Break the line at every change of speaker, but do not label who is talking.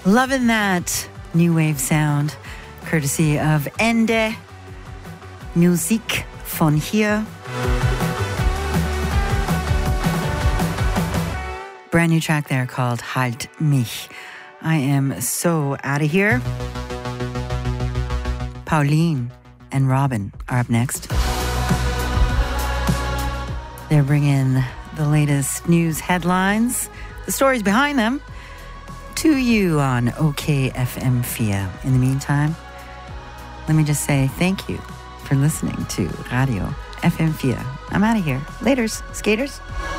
Loving that new wave sound, courtesy of Ende Musik von hier. Brand new track there called Halt mich. I am so out of here. Pauline and Robin are up next. They're bringing the latest news headlines, the stories behind them, to you on OKFM4. In the meantime, let me just say thank you for listening to Radio FM4. I'm out of here. Laters, skaters.